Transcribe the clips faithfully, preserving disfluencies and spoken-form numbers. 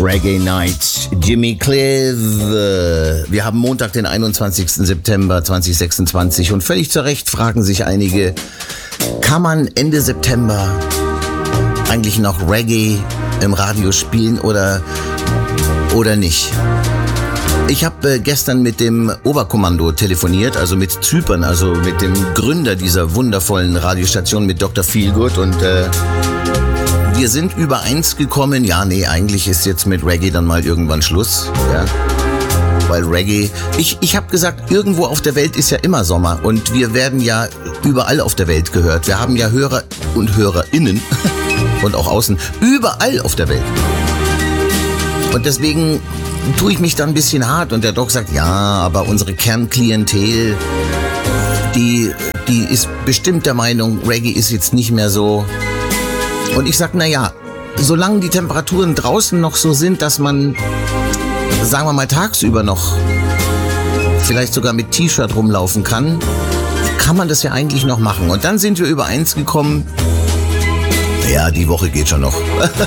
Reggae Night, Jimmy Cliff. Wir haben Montag, den einundzwanzigsten September zweitausendsechsundzwanzig und völlig zu Recht fragen sich einige, kann man Ende September eigentlich noch Reggae im Radio spielen oder, oder nicht? Ich habe äh, gestern mit dem Oberkommando telefoniert, also mit Zypern, also mit dem Gründer dieser wundervollen Radiostation, mit Doktor Feelgood, und äh, wir sind übereins gekommen, ja, nee, eigentlich ist jetzt mit Reggae dann mal irgendwann Schluss, ja, weil Reggae, ich, ich habe gesagt, irgendwo auf der Welt ist ja immer Sommer und wir werden ja überall auf der Welt gehört. Wir haben ja Hörer und HörerInnen und auch außen, überall auf der Welt. Und deswegen tue ich mich da ein bisschen hart und der Doc sagt, ja, aber unsere Kernklientel, die, die ist bestimmt der Meinung, Reggae ist jetzt nicht mehr so. Und ich sag, na ja, solange die Temperaturen draußen noch so sind, dass man, sagen wir mal, tagsüber noch vielleicht sogar mit T-Shirt rumlaufen kann, kann man das ja eigentlich noch machen. Und dann sind wir übereins gekommen, ja, die Woche geht schon noch.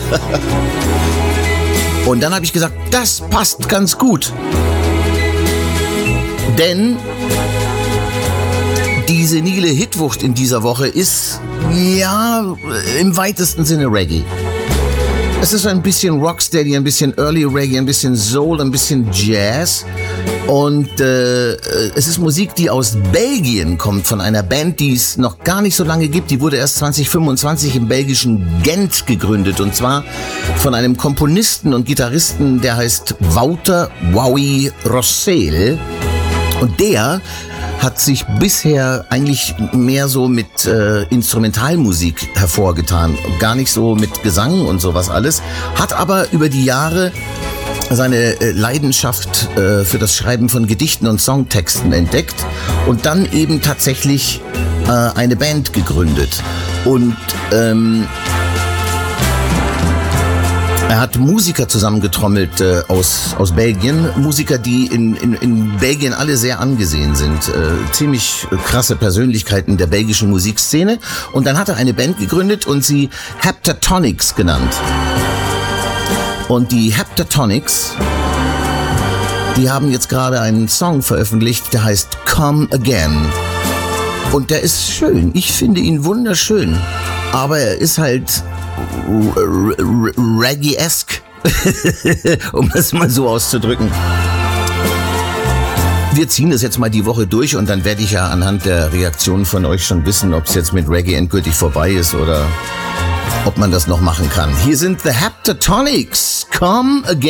Und dann habe ich gesagt, das passt ganz gut. Denn die senile Hitwucht in dieser Woche ist, ja, im weitesten Sinne Reggae. Es ist ein bisschen Rocksteady, ein bisschen Early Reggae, ein bisschen Soul, ein bisschen Jazz. Und äh, es ist Musik, die aus Belgien kommt, von einer Band, die es noch gar nicht so lange gibt. Die wurde erst zwanzig fünfundzwanzig im belgischen Gent gegründet. Und zwar von einem Komponisten und Gitarristen, der heißt Wouter Wowie Rossel. Und der hat sich bisher eigentlich mehr so mit äh, Instrumentalmusik hervorgetan. Gar nicht so mit Gesang und sowas alles. Hat aber über die Jahre seine äh, Leidenschaft äh, für das Schreiben von Gedichten und Songtexten entdeckt und dann eben tatsächlich äh, eine Band gegründet. Und ähm, er hat Musiker zusammengetrommelt äh, aus, aus Belgien, Musiker, die in, in, in Belgien alle sehr angesehen sind, äh, ziemlich krasse Persönlichkeiten der belgischen Musikszene. Und dann hat er eine Band gegründet und sie Heptatonics genannt. Und die Heptatonics, die haben jetzt gerade einen Song veröffentlicht, der heißt Come Again. Und der ist schön, ich finde ihn wunderschön, aber er ist halt Reggae-esque, um es mal so auszudrücken. Wir ziehen das jetzt mal die Woche durch und dann werde ich ja anhand der Reaktionen von euch schon wissen, ob es jetzt mit Reggae endgültig vorbei ist oder ob man das noch machen kann. Hier sind The Heptatonics. Come Again.